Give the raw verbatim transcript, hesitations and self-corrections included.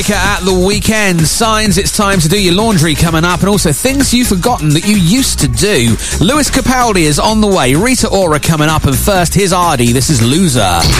At the weekend, signs it's time to do your laundry coming up, and also things you've forgotten that you used to do. Lewis Capaldi is on the way, Rita Ora coming up, and first, here's Ardy. This is Loser.